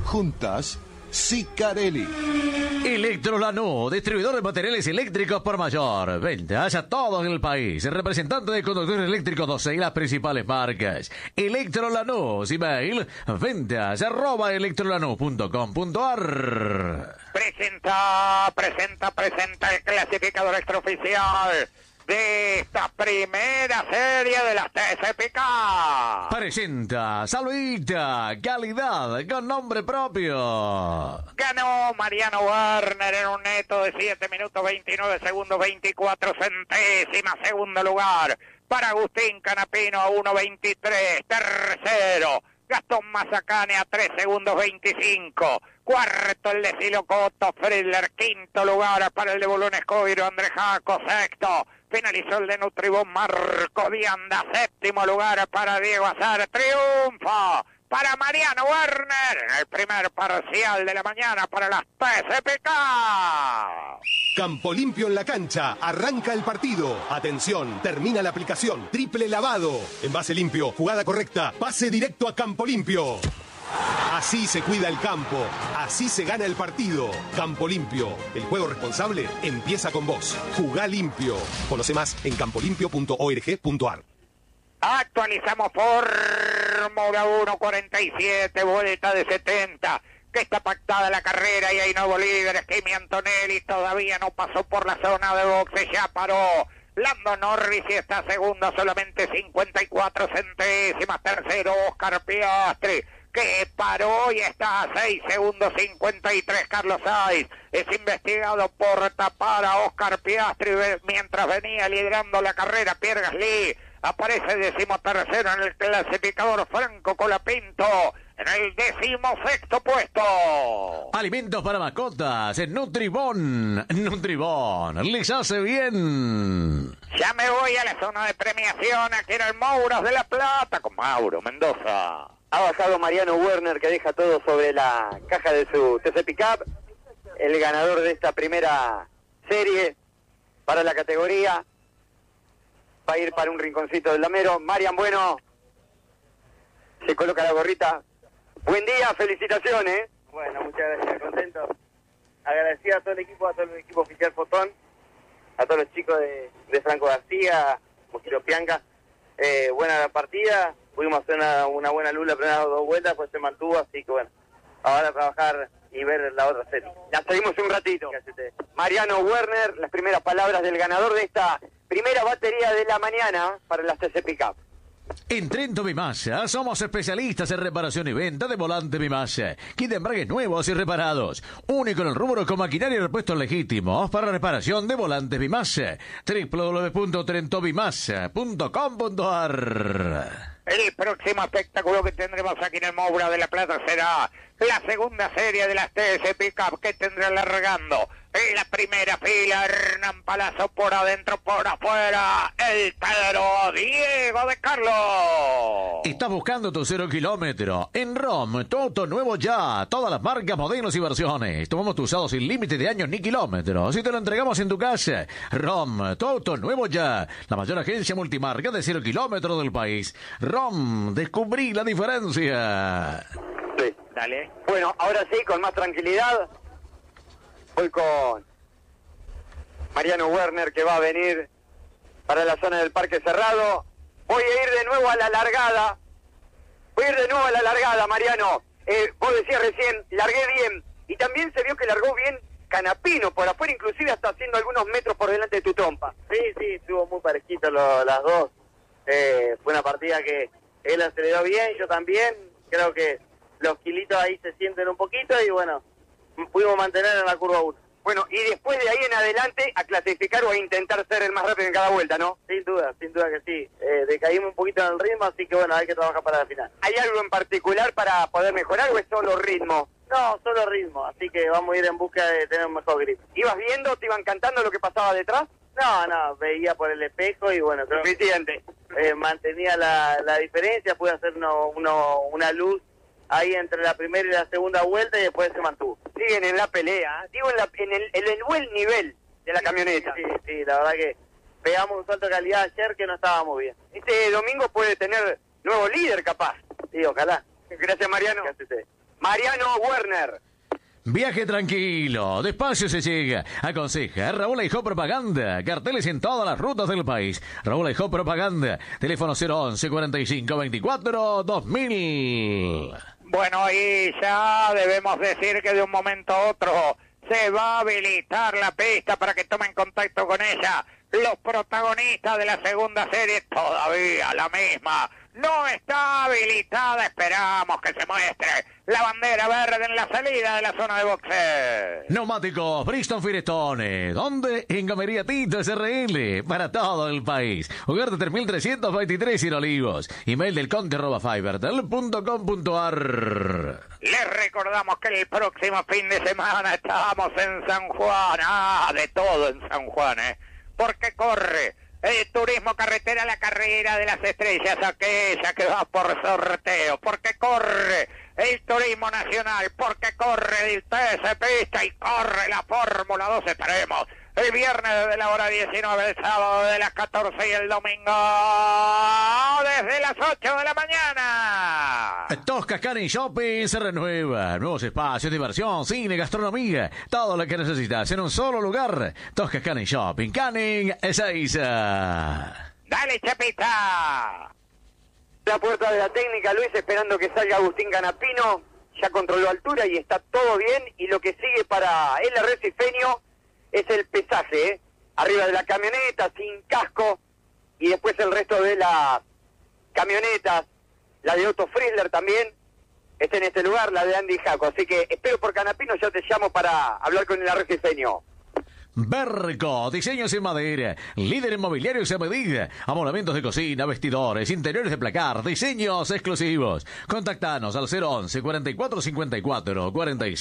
Juntas, Sicarelli. Electrolanú, distribuidor de materiales eléctricos por mayor. Ventas a todo el país. Representante de conductores eléctricos 12 y las principales marcas. Electrolanú, email ventas@electrolanú.com.ar. Presenta el clasificador extraoficial de esta primera serie de las TCPK. Presenta Saludita, calidad con nombre propio. Ganó Mariano Werner en un neto de 7 minutos 29 segundos 24 centésimas. Segundo lugar para Agustín Canapino a 1.23. Tercero Gastón Mazacane a 3 segundos 25. Cuarto el de Silocoto Friedler. Quinto lugar para el de Bolón Escobiro André Jaco. Sexto finalizó el de Nutribón Marco Vianda. Séptimo lugar para Diego Azar. Triunfo para Mariano Werner en el primer parcial de la mañana para las TCPK. Campo Limpio en la cancha. Arranca el partido. Atención, termina la aplicación. Triple lavado. Envase limpio, jugada correcta. Pase directo a Campo Limpio. Así se cuida el campo. Así se gana el partido. Campo Limpio. El juego responsable empieza con vos. Jugá limpio. Conoce más en campolimpio.org.ar. Actualizamos Fórmula 1, 47, vuelta de 70, que está pactada la carrera y hay nuevo líder. Kimi Antonelli todavía no pasó por la zona de boxe, ya paró. Lando Norris y está segundo, solamente 54 centésimas. Tercero Oscar Piastri, que paró y está a 6 segundos 53. Carlos Sainz es investigado por tapar a Oscar Piastri mientras venía liderando la carrera. Pierre Gasly aparece 13º en el clasificador. Franco Colapinto en el 16º puesto. Alimentos para mascotas en Nutribón. Nutribón les hace bien. Ya me voy a la zona de premiación aquí en el Mouros de la Plata con Mauro Mendoza. Ha bajado Mariano Werner, que deja todo sobre la caja de su TC Pickup. El ganador de esta primera serie para la categoría va a ir para un rinconcito del Lamero. Marian Bueno se coloca la gorrita. Buen día, felicitaciones. Bueno, muchas gracias, contento. Agradecido a todo el equipo oficial Fotón, a todos los chicos de Franco García, Mojiro Pianca. Buena la partida, pudimos hacer una buena luz la primera 2 vueltas, pues se mantuvo, así que bueno, ahora trabajar y ver la otra serie. La seguimos un ratito. Mariano Werner, las primeras palabras del ganador de esta primera batería de la mañana para las TC Pickup. En Trento Bimasa somos especialistas en reparación y venta de volante Bimasa. Kit de embragues nuevos y reparados. Único en el rubro con maquinaria y repuestos legítimos para reparación de volantes Bimasa. www.trentobimasa.com.ar. El próximo espectáculo que tendremos aquí en el Moura de la Plata será la segunda serie de las TC Pickup, que tendrá largando en la primera fila Hernán Palazzo, por adentro, por afuera el Pedro Diego de Carlos. ¿Estás buscando tu 0 kilómetro? En ROM, tu auto nuevo ya. Todas las marcas, modelos y versiones. Tomamos tu usado sin límite de años ni kilómetros y te lo entregamos en tu casa. ROM, tu auto nuevo ya. La mayor agencia multimarca de 0 kilómetros del país. ROM, descubrí la diferencia. Sí, dale. Bueno, ahora sí, con más tranquilidad, voy con Mariano Werner, que va a venir para la zona del Parque Cerrado. Voy a ir de nuevo a la largada. Mariano. Vos decías recién, largué bien. Y también se vio que largó bien Canapino por afuera, inclusive hasta haciendo algunos metros por delante de tu trompa. Sí, estuvo muy parejito las dos. Fue una partida que él aceleró bien, yo también. Creo que los kilitos ahí se sienten un poquito y bueno, pudimos mantener en la curva 1. Bueno, y después de ahí en adelante a clasificar o a intentar ser el más rápido en cada vuelta, ¿no? Sin duda que sí. Decaímos un poquito en el ritmo, así que bueno, hay que trabajar para la final. ¿Hay algo en particular para poder mejorar o es solo ritmo? No, solo ritmo, así que vamos a ir en busca de tener un mejor grip. ¿Ibas viendo, te iban cantando lo que pasaba detrás? No, veía por el espejo y bueno, creo suficiente. Mantenía la diferencia, pude hacer una luz ahí entre la primera y la segunda vuelta y después se mantuvo. Siguen en la pelea, digo en el buen nivel de la camioneta. Sí, la verdad que pegamos un salto de calidad ayer que no estábamos bien. Este domingo puede tener nuevo líder capaz. Sí, ojalá. Gracias, Mariano. Gracias a usted. Mariano Werner. Viaje tranquilo, despacio se llega. Aconseja Raúl Aijó Propaganda. Carteles en todas las rutas del país. Raúl Aijó Propaganda. Teléfono 011 45 24 2000. Bueno, y ya debemos decir que de un momento a otro se va a habilitar la pista para que tomen contacto con ella los protagonistas de la segunda serie. Todavía la misma no está habilitada. Esperamos que se muestre la bandera verde en la salida de la zona de boxeo. Neumáticos Bristol Firestone. ¿Dónde? En Gomería Tito SRL. Para todo el país. Ugarte 3323 en Olivos. Email del conde@fibertel.com.ar. Les recordamos que el próximo fin de semana estamos en San Juan. De todo en San Juan, porque corre el turismo carretera, la carrera de las estrellas, aquella que va por sorteo, porque corre el turismo nacional, porque corre el TC Pista y corre la Fórmula 2 Extremos. El viernes desde la hora 19, el sábado de las 14 y el domingo desde las 8 de la mañana. Tosca Canning Shopping se renueva. Nuevos espacios, diversión, cine, gastronomía. Todo lo que necesitas en un solo lugar. Tosca Canning Shopping. Canning Ezeiza. Dale, Chapita. La puerta de la técnica, Luis, esperando que salga Agustín Canapino. Ya controló altura y está todo bien. Y lo que sigue para el arrecifeño es el pesaje, arriba de la camioneta, sin casco, y después el resto de las camionetas, la de Otto Frizzler también, está en este lugar, la de Andy Jaco. Así que espero por Canapino, ya te llamo para hablar con el arrecifeño. Berco, diseños en madera, líder en mobiliarios a medida, amonamientos de cocina, vestidores, interiores de placar, diseños exclusivos. Contactanos al 011 44 54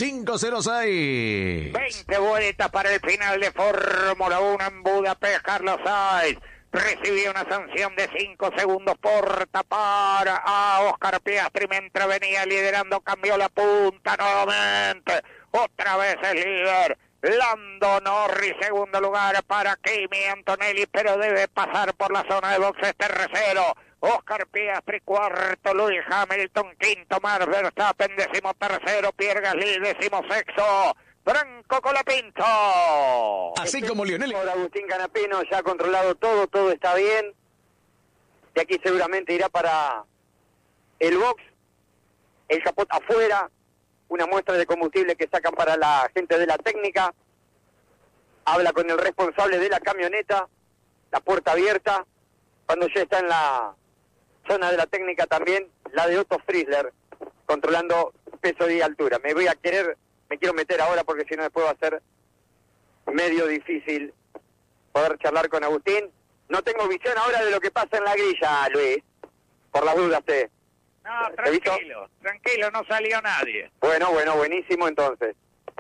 4506. 20 vueltas para el final de Fórmula 1 en Budapest. Carlos Sainz recibió una sanción de 5 segundos por tapar a Oscar Piastri mientras venía liderando. Cambió la punta nuevamente, otra vez el líder Lando Norris. Segundo lugar para Kimi Antonelli, pero debe pasar por la zona de boxes. Tercero Oscar Piastri, cuarto Lewis Hamilton, quinto Max Verstappen, 13º Pierre Gasly, 16º Franco Colapinto. Así como Lionel. Por Agustín Canapino, ya ha controlado todo está bien. De aquí seguramente irá para el box, el capot afuera, una muestra de combustible que sacan para la gente de la técnica. Habla con el responsable de la camioneta, la puerta abierta. Cuando ya está en la zona de la técnica también, la de Otto Frizzler, controlando peso y altura. Me quiero meter ahora porque si no después va a ser medio difícil poder charlar con Agustín. No tengo visión ahora de lo que pasa en la grilla, Luis, por las dudas. No, tranquilo, no salió nadie. Bueno, buenísimo entonces.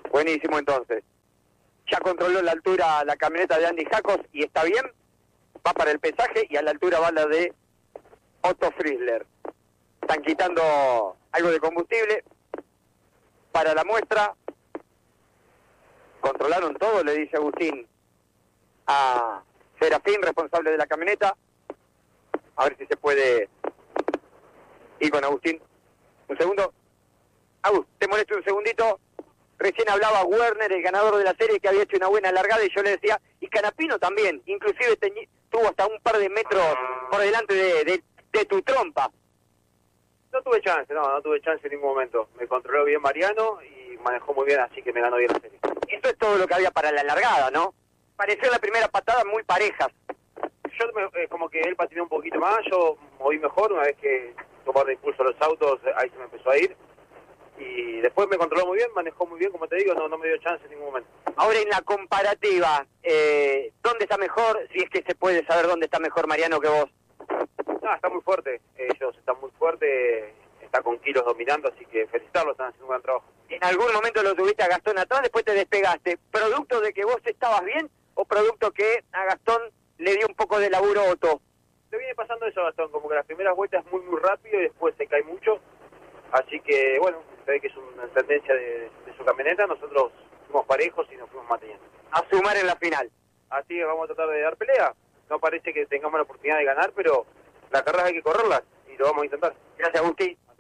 Ya controló la altura la camioneta de Andy Jacos y está bien. Va para el pesaje y a la altura va la de Otto Frizzler. Están quitando algo de combustible para la muestra. Controlaron todo, le dice Agustín a Serafín, responsable de la camioneta. A ver si se puede ir con Agustín. Un segundo. Agus, te molesto un segundito. Recién hablaba Werner, el ganador de la serie, que había hecho una buena largada, y yo le decía, y Canapino también, inclusive tuvo hasta un par de metros por delante de tu trompa. No tuve chance en ningún momento. Me controló bien Mariano y manejó muy bien, así que me ganó bien la serie. Eso es todo lo que había para la largada, ¿no? Pareció la primera patada muy parejas. Como que él patinó un poquito más, yo moví mejor, una vez que tomó de impulso los autos, ahí se me empezó a ir. Y después me controló muy bien, manejó muy bien, como te digo, no me dio chance en ningún momento. Ahora en la comparativa, ¿dónde está mejor? Si es que se puede saber dónde está mejor Mariano que vos. No, está muy fuerte, ellos están muy fuertes, está con kilos dominando, así que felicitarlos, están haciendo un gran trabajo. En algún momento lo tuviste a Gastón atrás, después te despegaste. ¿Producto de que vos estabas bien o producto que a Gastón le dio un poco de laburo Otto? Le viene pasando eso a Gastón, como que las primeras vueltas muy rápido y después se cae mucho. Así que, bueno, se ve que es una tendencia de su camioneta. Nosotros fuimos parejos y nos fuimos manteniendo. A sumar en la final. Así que vamos a tratar de dar pelea. No parece que tengamos la oportunidad de ganar, pero las carreras hay que correrlas y lo vamos a intentar. Gracias, Agustín. Hasta luego.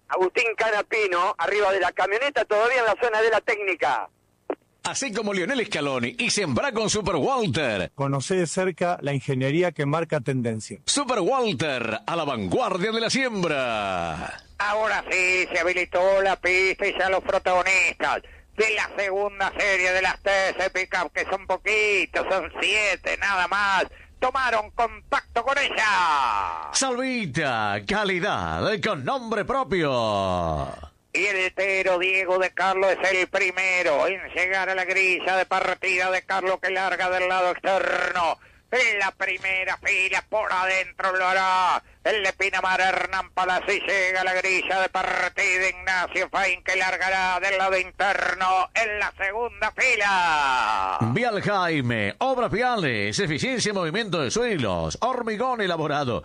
Agustín Canapino, arriba de la camioneta, todavía en la zona de la técnica. Así como Lionel Scaloni y sembrá con Super Walter. Conocé de cerca la ingeniería que marca tendencia. Super Walter, a la vanguardia de la siembra. Ahora sí, se habilitó la pista y ya los protagonistas de la segunda serie de las TC Pickup, que son poquitos, son 7 nada más, tomaron contacto con ella. Salvita, calidad con nombre propio. Y el hetero Diego de Carlos es el primero en llegar a la grilla de partida de Carlos, que larga del lado externo. En la primera fila, por adentro lo hará el de Pinamar, Hernán Palacio, y llega a la grilla de partida Ignacio Fain, que largará del lado interno en la segunda fila. Vial Jaime, Obras Viales, eficiencia y movimiento de suelos, hormigón elaborado,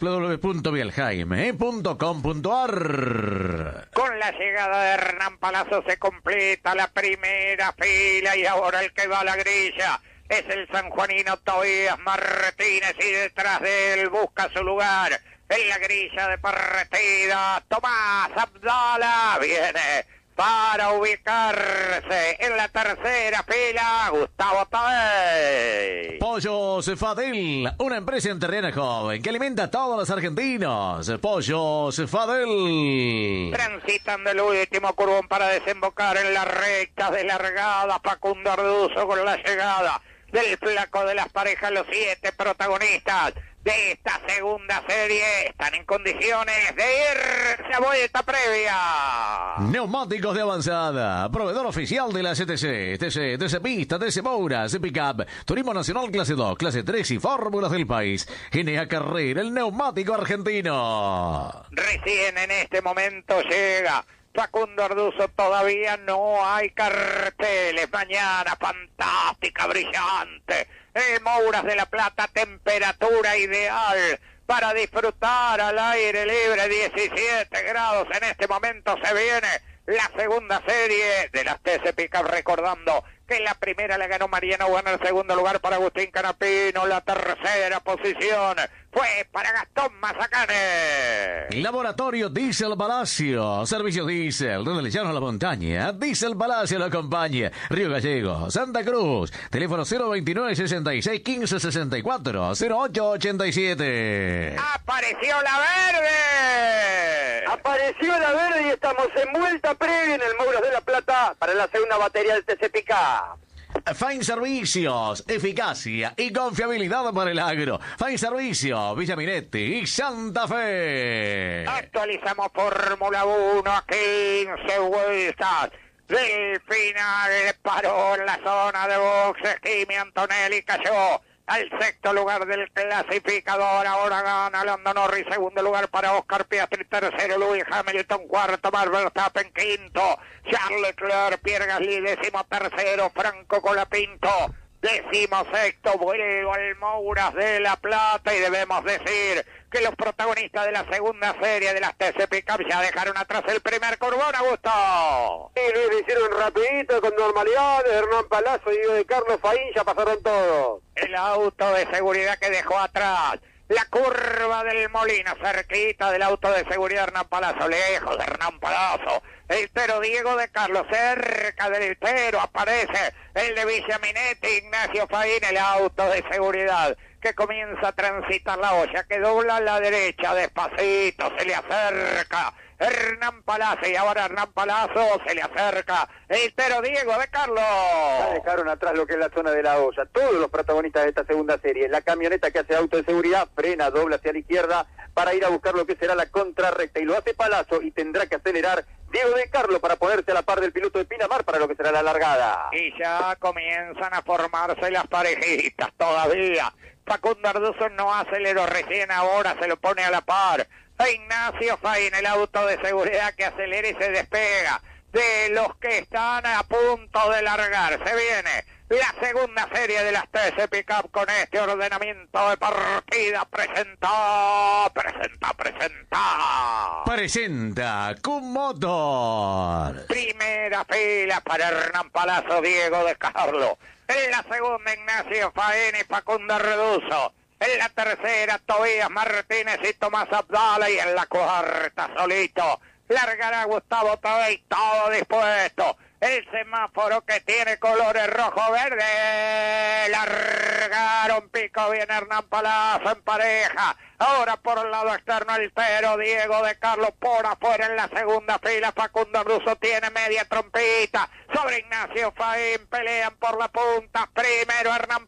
www.vieljaime.com.ar. Con la llegada de Hernán Palazzo se completa la primera fila, y ahora el que va a la grilla es el sanjuanino Tobías Martínez, y detrás de él busca su lugar en la grilla de partida Tomás Abdala. Viene para ubicarse en la tercera fila Gustavo Tadei. Pollos Fadel, una empresa enterrena joven que alimenta a todos los argentinos. Pollos Fadel. Transitando el último curvón para desembocar en la recta de largada, Facundo Arduzo con la llegada del flaco de las parejas. Los 7 protagonistas de esta segunda serie están en condiciones de irse a vuelta previa. Neumáticos de avanzada, proveedor oficial de la CTC, TC Pista, TC Moura, TC Pickup, Turismo Nacional Clase 2, Clase 3 y Fórmulas del país. GNA Carrera, el neumático argentino. Recién en este momento llega Facundo Arduzo, todavía no hay carteles. Mañana fantástica, brillante. Mouras de la Plata, temperatura ideal para disfrutar al aire libre, 17 grados. En este momento se viene la segunda serie de las TC Pickup, recordando que la primera la ganó Mariano Bueno, el segundo lugar para Agustín Canapino, la tercera posición fue para Gastón Mazacane. Laboratorio Diesel Palacio, servicios diésel, desde el llano a la montaña, Diesel Palacio lo acompaña, Río Gallegos, Santa Cruz, teléfono 029 66 15 64 0887. ¡Apareció la verde! Apareció la verde y estamos en vuelta previa en el Mouras de la Plata para la segunda batería del TC Pickup. Fine Servicios, eficacia y confiabilidad para el agro. Fine Servicios, Villa Minetti y Santa Fe. Actualizamos Fórmula 1 a 15 vueltas del final. Paró en la zona de boxes. Kimi Antonelli cayó al sexto lugar del clasificador. Ahora gana Lando Norris, segundo lugar para Oscar Piastri, tercero Lewis Hamilton, cuarto Max Verstappen, quinto Charles Leclerc, Pierre Gasly, décimo tercero Franco Colapinto, décimo sexto vuelvo al Mouras de la Plata. Y debemos decir que los protagonistas de la segunda serie de las TC Pickup ya dejaron atrás el primer curvón, Augusto. Sí, Luis, lo hicieron rapidito, con normalidad. Hernán Palazzo y Diego de Carlos Faín ya pasaron todos. El auto de seguridad que dejó atrás la curva del Molino, cerquita del auto de seguridad Hernán Palazzo, lejos de Hernán Palazzo. El hetero Diego de Carlos, cerca del hetero aparece el de Villa Minetti, Ignacio Faín, el auto de seguridad que comienza a transitar la olla, que dobla a la derecha, despacito, se le acerca Hernán Palazzo, y ahora Hernán Palazzo se le acerca el hetero Diego de Carlos. Ya dejaron atrás lo que es la zona de la olla. Todos los protagonistas de esta segunda serie. La camioneta que hace auto de seguridad frena, dobla hacia la izquierda para ir a buscar lo que será la contrarrecta, y lo hace Palazzo, y tendrá que acelerar Diego de Carlos para ponerse a la par del piloto de Pinamar para lo que será la largada. Y ya comienzan a formarse las parejitas. Todavía Facundo Arduzo no aceleró, recién ahora se lo pone a la par a Ignacio Faín, el auto de seguridad que acelera y se despega de los que están a punto de largar. Se viene la segunda serie de las TC Pickup con este ordenamiento de partida. Presenta Q-Motor. Primera fila para Hernán Palazzo, Diego de Carlos. En la segunda, Ignacio Faín y Facundo Arduzo. En la tercera, Tobías Martínez y Tomás Abdala. Y en la cuarta, solito, Largará Gustavo Tadei, todo dispuesto. El semáforo que tiene colores rojo-verde. Largaron pico, viene Hernán Palazzo en pareja. Ahora por el lado externo Altero, Diego de Carlos por afuera en la segunda fila. Facundo Arduzo tiene media trompita. Sobre Ignacio Faín pelean por la punta. Primero Hernán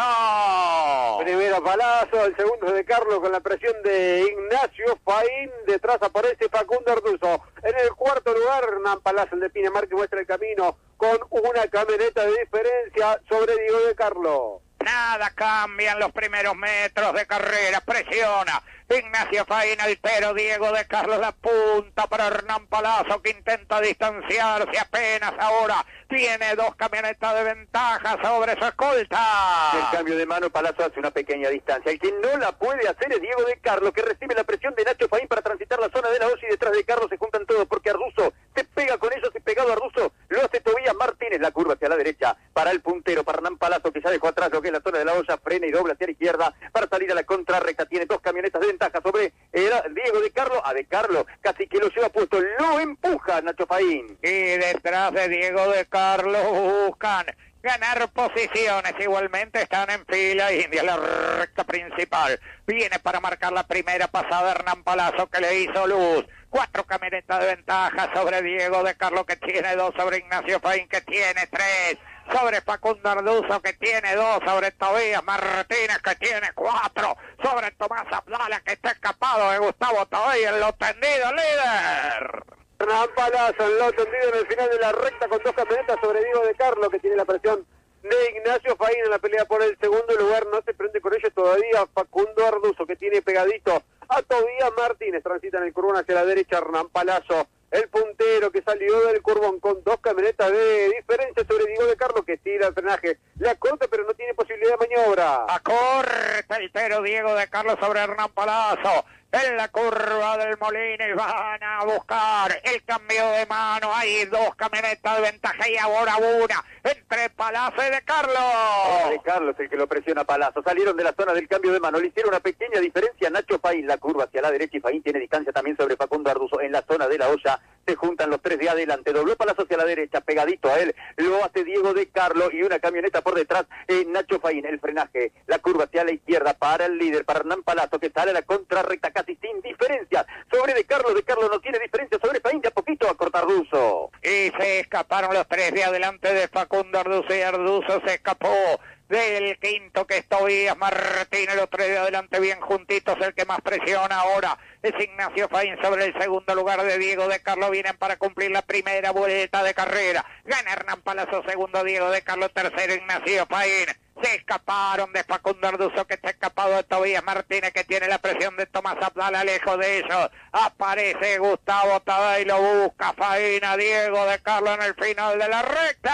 Palazzo. Primero Palazzo, el segundo de Carlos con la presión de Ignacio Faín. Detrás aparece Facundo Arduzo. En el cuarto lugar Hernán Palazzo, el de Pinamar, que muestra el camino con una camioneta de diferencia sobre Diego de Carlos. Nada cambia en los primeros metros de carrera, presiona Ignacio Faín, Altero, Diego de Carlos, la punta para Hernán Palazzo, que intenta distanciarse apenas ahora, tiene 2 camionetas de ventaja sobre su escolta. El cambio de mano, Palazzo hace una pequeña distancia. El que no la puede hacer es Diego de Carlos, que recibe la presión de Nacho Faín para transitar la zona de la OSI. Detrás de Carlos se juntan todos porque Arduzo se pega con ellos, y pegado Arduzo lo hace Tobías Martínez. La curva hacia la derecha para el puntero, para Hernán Palazzo, que ya dejó atrás lo que es la zona de la olla, frena y dobla hacia la izquierda para salir a la contrarrecta. Tiene 2 camionetas de ventaja sobre Diego de Carlos. A de Carlos casi que lo lleva puesto, lo empuja Nacho Faín. Y detrás de Diego de Carlos buscan ganar posiciones, igualmente están en fila india, la recta principal, viene para marcar la primera pasada Hernán Palazzo, que le hizo luz, 4 camionetas de ventaja sobre Diego de Carlos, que tiene 2, sobre Ignacio Faín, que tiene 3, sobre Facundo Arduzo, que tiene 2, sobre Tobías Martínez, que tiene 4, sobre Tomás Abdala, que está escapado de Gustavo Tadei en lo tendido, líder. Hernán Palazzo en lo tendido en el final de la recta con 2 camionetas sobre Diego de Carlos, que tiene la presión de Ignacio Faín en la pelea por el segundo lugar. No se prende con ello todavía Facundo Arduzo, que tiene pegadito a Tobías Martínez. Transita en el curbón hacia la derecha Hernán Palazzo, el puntero, que salió del curbón con 2 camionetas de diferencia sobre Diego de Carlos, que tira el frenaje, la corta pero no tiene posibilidad de maniobra. Acorta el pero Diego de Carlos sobre Hernán Palazzo. En la curva del Molino y van a buscar el cambio de mano. Hay 2 camionetas de ventaja y ahora una entre Palazzo y de Carlos. De Carlos el que lo presiona a Palazzo. Salieron de la zona del cambio de mano. Le hicieron una pequeña diferencia Nacho Faín. La curva hacia la derecha y Faín tiene distancia también sobre Facundo Arduzo. En la zona de la olla se juntan los 3 de adelante. Dobló Palazzo hacia la derecha, pegadito a él. Lo hace Diego de Carlos y una camioneta por detrás. Nacho Faín, el frenaje. La curva hacia la izquierda para el líder, para Hernán Palazzo, que sale a la contrarrecta casi sin diferencia sobre de Carlos no tiene diferencia sobre Faín, de a poquito a cortar Arduzo. Y se escaparon los 3 de adelante de Facundo Arduzo, y Arduzo se escapó del quinto, que es Tobías Martínez. Los 3 de adelante bien juntitos, el que más presiona ahora es Ignacio Faín sobre el segundo lugar de Diego de Carlos. Vienen para cumplir la primera vuelta de carrera. Gana Hernán Palazzo, segundo Diego de Carlos, tercero Ignacio Faín. Se escaparon de Facundo Arduzo, que está escapado de Tobías Martínez, que tiene la presión de Tomás Abdala. Lejos de ellos aparece Gustavo Tadei, lo busca Faín a Diego de Carlos en el final de la recta.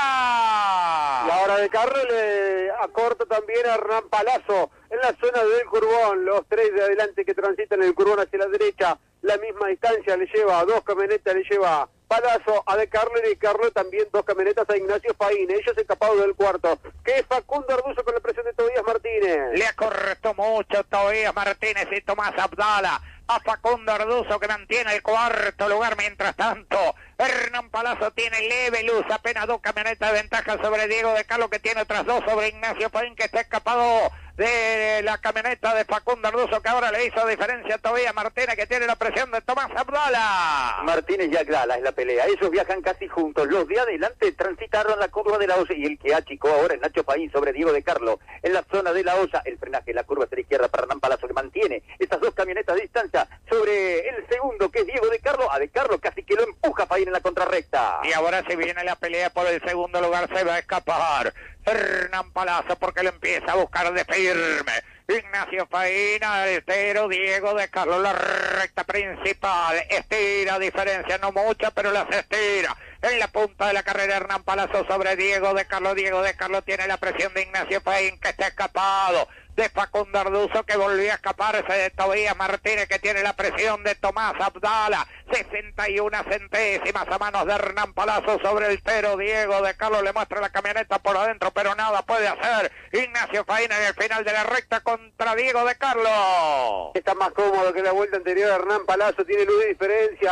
Y ahora de Carlos le acorta también a Hernán Palazzo en la zona del curbón. Los 3 de adelante que transitan el curbón hacia la derecha, la misma distancia le lleva, 2 camionetas le lleva Palazzo a de Carlos, y de Carlos también 2 camionetas a Ignacio Faín. Ellos escapados del cuarto, que es Facundo Arduzo con la presión de Tobías Martínez. Le acortó mucho Tobías Martínez y Tomás Abdala a Facundo Arduzo, que mantiene el cuarto lugar. Mientras tanto, Hernán Palazzo tiene leve luz, apenas 2 camionetas de ventaja sobre Diego de Carlos, que tiene otras 2 sobre Ignacio Faín, que está escapado de la camioneta de Facundo Arduzo, que ahora le hizo diferencia a Tobías Martínez, que tiene la presión de Tomás Abdala. Martínez y Abdala es la pelea, ellos viajan casi juntos. Los de adelante transitaron la curva de la olla, y el que achicó ahora es Nacho Faín sobre Diego de Carlos en la zona de la olla. El frenaje, la curva hacia la izquierda para Hernán Palazzo, que mantiene estas 2 camionetas de distancia sobre el segundo, que es Diego de Carlos. A de Carlos casi que lo empuja Faín en la contrarrecta. Y ahora se viene la pelea por el segundo lugar, se va a escapar Hernán Palazzo, porque lo empieza a buscar de firme Ignacio Faín, Altero, Diego de Carlos, la recta principal, estira, diferencia no mucha, pero las estira. En la punta de la carrera Hernán Palazzo sobre Diego de Carlos. Diego de Carlos tiene la presión de Ignacio Faín, que está escapado de Facundo Arduzo, que volvió a escaparse de Tobías Martínez, que tiene la presión de Tomás Abdala. 61 centésimas a manos de Hernán Palazzo sobre el pero. Diego de Carlos le muestra la camioneta por adentro, pero nada puede hacer Ignacio Faín en el final de la recta contra Diego de Carlos. Está más cómodo que la vuelta anterior. Hernán Palazzo tiene luz de diferencia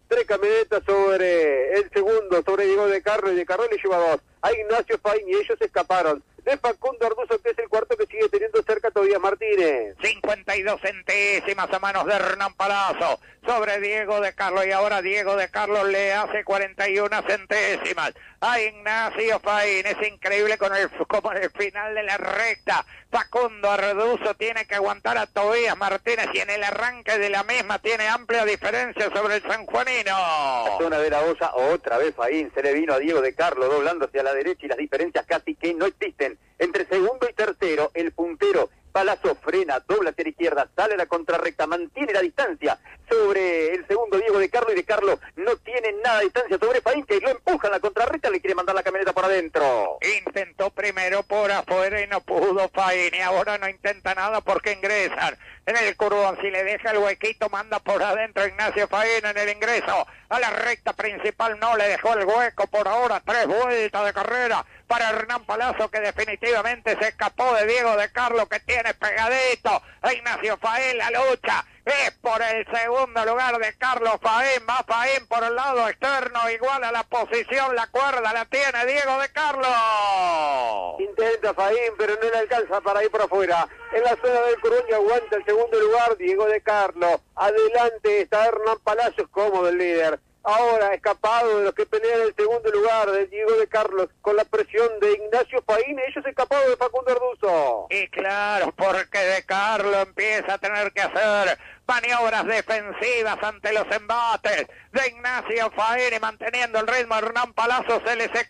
3 camionetas sobre el segundo, sobre Diego de Carlo, y de Carlo le lleva 2 a Ignacio Faín, y ellos escaparon de Facundo Arduzo, que es el cuarto que sigue teniendo cerca Tobías Martínez. 52 centésimas a manos de Hernán Palazzo sobre Diego de Carlo, y ahora Diego de Carlo le hace 41 centésimas a Ignacio Faín. Es increíble como en el final de la recta Facundo Arduzo tiene que aguantar a Tobías Martínez, y en el arranque de la misma tiene amplia diferencia sobre el sanjuanino. La zona de la olla, otra vez Faín, se le vino a Diego de Carlo doblando hacia la derecha, y las diferencias casi que no existen entre segundo y tercero. El puntero Palazzo frena, dobla hacia la izquierda, sale a la contrarrecta, mantiene la distancia sobre el segundo Diego de Carlo, y de Carlo no tiene nada de distancia sobre Faín, que lo empuja en la contrarrecta, le quiere mandar la camioneta por adentro. Intentó primero por afuera y no pudo Faín, y ahora no intenta nada porque ingresan en el curvón. Si le deja el huequito, manda por adentro Ignacio Faín en el ingreso a la recta principal. No le dejó el hueco por ahora. 3 vueltas de carrera para Hernán Palazzo, que definitivamente se escapó de Diego de Carlo, que tiene pegadito a Ignacio Faín. La lucha es por el segundo lugar de Carlos Faín. Va Faín por el lado externo, igual a la posición, la cuerda la tiene Diego de Carlo. Intenta Faín, pero no le alcanza para ir por afuera. En la zona del curvón y aguanta el segundo lugar Diego de Carlo. Adelante está Hernán Palacios, cómodo el líder. Ahora escapado de los que pelean el segundo lugar de Diego de Carlos, con la presión de Ignacio Faín. Ellos escapados de Facundo Arduzo. Y claro, porque de Carlo empieza a tener que hacer maniobras defensivas ante los embates de Ignacio Faín, y manteniendo el ritmo Hernán Palazzo se les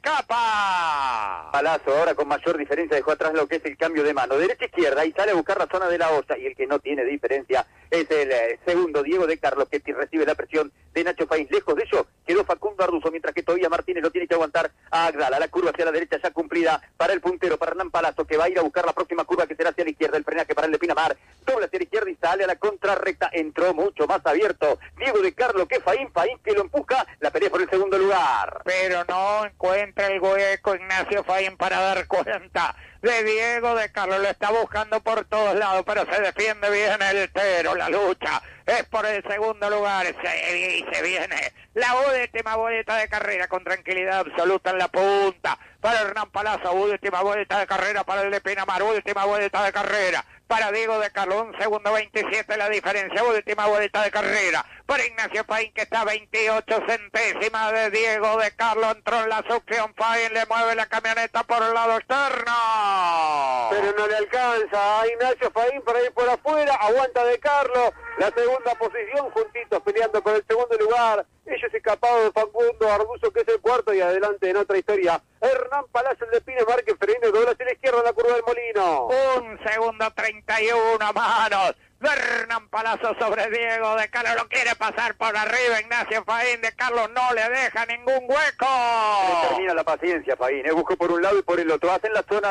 escapa. Palazzo ahora con mayor diferencia dejó atrás lo que es el cambio de mano, derecha-izquierda, y sale a buscar la zona de la olla, y el que no tiene diferencia es el segundo Diego de Carlos, que recibe la presión de Nacho Faín. Lejos de ello quedó Facundo Arduzo, mientras que todavía Martínez lo tiene que aguantar a Agdala. La curva hacia la derecha ya cumplida para el puntero, para Hernán Palazzo, que va a ir a buscar la próxima curva, que será hacia la izquierda. El frenaje para el de Pinamar, dobla hacia la izquierda y sale a la contrarrecta. Entró mucho más abierto Diego de Carlo que Faín, Faín que lo empuja, la pelea por el segundo lugar. Pero no encuentra el hueco Ignacio Faín para dar cuenta de Diego de Carlo. Lo está buscando por todos lados, pero se defiende bien el Tero. La lucha es por el segundo lugar, y se viene la última vuelta de carrera con tranquilidad absoluta en la punta para Hernán Palazzo. Última vuelta de carrera para el de Pinamar, última vuelta de carrera para Diego de Carlo, 1 segundo 27 la diferencia. Última vuelta de carrera para Ignacio Faín, que está a 28 centésimas de Diego de Carlo. Entró en la succión Faín, le mueve la camioneta por el lado externo, pero no le alcanza a Ignacio Faín para ir por afuera. Aguanta de Carlo la segunda posición, juntitos peleando por el segundo lugar. Ellos escapados de Facundo Arduzo, que es el cuarto, y adelante en otra historia Hernán Palazzo, el de Pinamar, que frena y dobla hacia la izquierda en la curva del Molino. 1 segundo 31 manos de Hernán Palazzo sobre Diego de Carlo. Lo quiere pasar por arriba Ignacio Faín. De Carlo no le deja ningún hueco. Le termina la paciencia Faín, buscó por un lado y por el otro. Hacen la zona